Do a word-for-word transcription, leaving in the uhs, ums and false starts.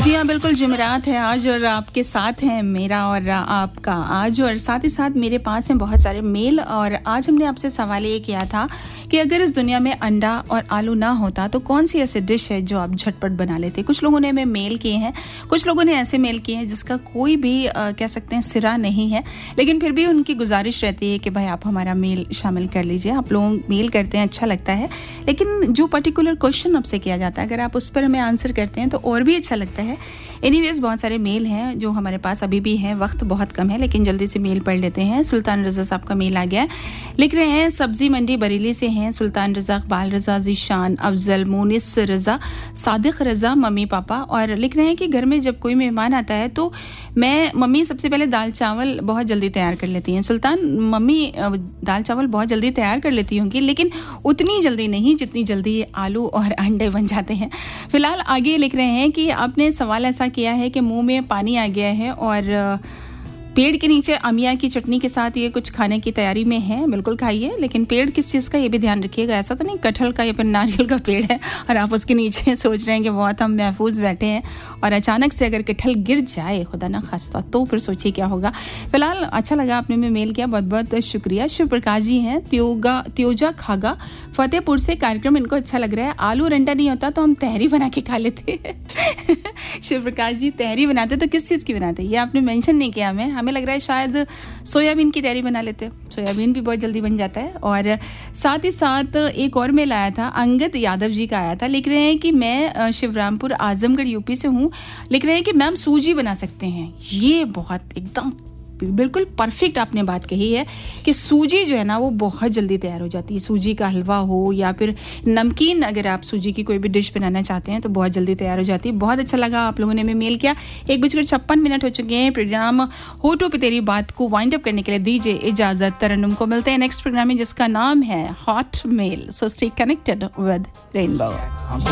जी हाँ, बिल्कुल जुमेरात है आज और आपके साथ हैं मेरा और आपका आज, और साथ ही साथ मेरे पास हैं बहुत सारे मेल। और आज हमने आपसे सवाल ये किया था कि अगर इस दुनिया में अंडा और आलू ना होता तो कौन सी ऐसी डिश है जो आप झटपट बना लेते। कुछ लोगों ने हमें मेल किए हैं, कुछ लोगों ने ऐसे मेल किए हैं जिसका कोई भी आ, कह सकते हैं सिरा नहीं है, लेकिन फिर भी उनकी गुजारिश रहती है कि भाई आप हमारा मेल शामिल कर लीजिए। आप लोग मेल करते हैं, अच्छा लगता है, लेकिन जो पर्टिकुलर क्वेश्चन आपसे किया जाता है अगर आप उस पर हमें आंसर करते हैं तो और भी अच्छा लगता है। एनीवेज बहुत सारे मेल हैं जो हमारे पास अभी भी हैं, वक्त बहुत कम है लेकिन जल्दी से मेल पढ़ लेते हैं। सुल्तान रज़ा साहब का मेल आ गया है, लिख रहे हैं सब्जी मंडी बरेली से हैं सुल्तान रज़ा, इकबाल रज़ा, ज़ीशान, अफजल, मोनिस रज़ा, सादिक रज़ा, मम्मी पापा। और लिख रहे हैं कि घर में जब कोई मेहमान आता है तो मैं मम्मी सबसे पहले दाल चावल बहुत जल्दी तैयार कर लेती हैं। सुल्तान, मम्मी दाल चावल बहुत जल्दी तैयार कर लेती होंगी लेकिन उतनी जल्दी नहीं जितनी जल्दी आलू और अंडे बन जाते हैं। फिलहाल आगे लिख रहे हैं कि आपने सवाल ऐसा किया है कि मुंह में पानी आ गया है और पेड़ के नीचे अमिया की चटनी के साथ ये कुछ खाने की तैयारी में है। बिल्कुल खाइए, लेकिन पेड़ किस चीज़ का ये भी ध्यान रखिएगा। ऐसा तो नहीं कटहल का या फिर नारियल का पेड़ है और आप उसके नीचे सोच रहे हैं कि बहुत हम महफूज बैठे हैं और अचानक से अगर कटहल गिर जाए खुदा ना खास्ता तो फिर सोचिए क्या होगा। फिलहाल अच्छा लगा आपने में मेल किया, बहुत बहुत शुक्रिया। शिव प्रकाश जी हैं त्योगा त्योजा खागा फतेहपुर से, कार्यक्रम इनको अच्छा लग रहा है। आलू रंडा नहीं होता तो हम तहरी बना के खा लेते शिव प्रकाश जी तहरी बनाते तो किस चीज़ की बनाते ये आपने मेंशन नहीं किया। हमें हमें लग रहा है शायद सोयाबीन की तहरी बना लेते, सोयाबीन भी बहुत जल्दी बन जाता है। और साथ ही साथ एक और मेल आया था, अंगद यादव जी का आया था, लिख रहे हैं कि मैं शिवरामपुर आजमगढ़ यूपी से हूँ। लिख रहे हैं कि मैम सूजी बना सकते हैं। ये बहुत एकदम बिल्कुल परफेक्ट आपने बात कही है कि सूजी जो है ना वो बहुत जल्दी तैयार हो जाती है। सूजी का हलवा हो या फिर नमकीन, अगर आप सूजी की कोई भी डिश बनाना चाहते हैं तो बहुत जल्दी तैयार हो जाती है। बहुत अच्छा लगा आप लोगों ने हमें मेल किया। एक बजकर छप्पन मिनट हो चुके हैं। प्रोग्राम होठों पे तेरी बात को वाइंड अप करने के लिए दीजिए इजाजत। तरन्नुम को मिलते हैं नेक्स्ट प्रोग्राम में जिसका नाम है hot mail. So stay connected with rainbow.